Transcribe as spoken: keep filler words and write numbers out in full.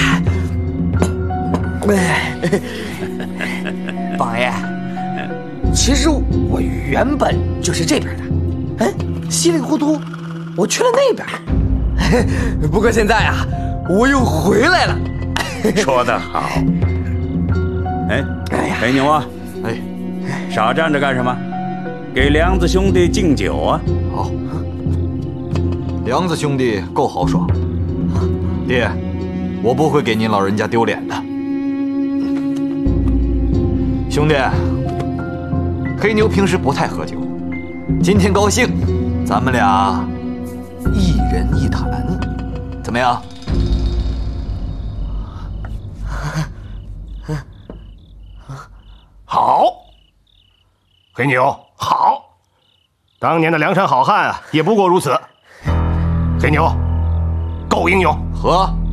王爷，其实我原本就是这边的，哎，稀里糊涂我去了那边。不过现在啊，我又回来了。 说得好。哎，黑牛啊， 哎， 傻站着干什么？给梁子兄弟敬酒啊！ 好，梁子兄弟够豪爽。爹，我不会给您老人家丢脸的。兄弟，黑牛平时不太喝酒，今天高兴，咱们俩一人一坛，怎么样？ 好，黑牛好，当年的梁山好汉啊，也不过如此。黑牛，够英勇。 喝。